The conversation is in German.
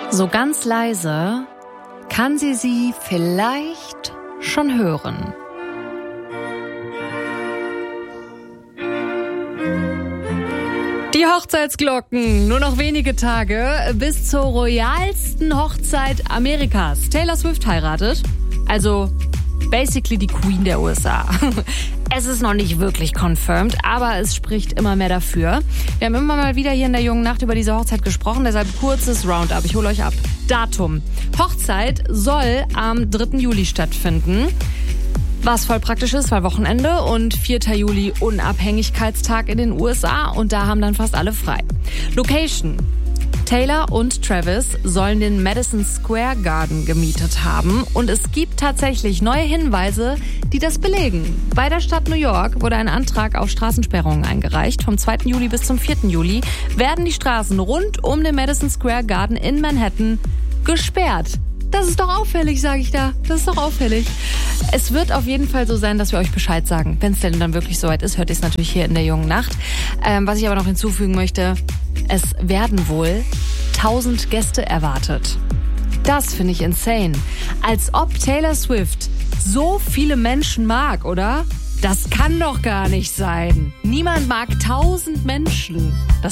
So ganz leise kann sie vielleicht schon hören. Die Hochzeitsglocken. Nur noch wenige Tage bis zur royalsten Hochzeit Amerikas. Taylor Swift heiratet. Also basically die Queen der USA. Es ist noch nicht wirklich confirmed, aber es spricht immer mehr dafür. Wir haben immer mal wieder hier in der Jungen Nacht über diese Hochzeit gesprochen, deshalb kurzes Roundup. Ich hole euch ab. Datum. Hochzeit soll am 3. Juli stattfinden. Was voll praktisch ist, weil Wochenende und 4. Juli Unabhängigkeitstag in den USA und da haben dann fast alle frei. Location. Taylor und Travis sollen den Madison Square Garden gemietet haben und es gibt tatsächlich neue Hinweise, die das belegen. Bei der Stadt New York wurde ein Antrag auf Straßensperrungen eingereicht. Vom 2. Juli bis zum 4. Juli werden die Straßen rund um den Madison Square Garden in Manhattan gesperrt. Das ist doch auffällig, sage ich da. Das ist doch auffällig. Es wird auf jeden Fall so sein, dass wir euch Bescheid sagen. Wenn es denn dann wirklich soweit ist, hört ihr es natürlich hier in der Jungen Nacht. Was ich aber noch hinzufügen möchte, es werden wohl 1000 Gäste erwartet. Das finde ich insane. Als ob Taylor Swift so viele Menschen mag, oder? Das kann doch gar nicht sein. Niemand mag 1000 Menschen. Das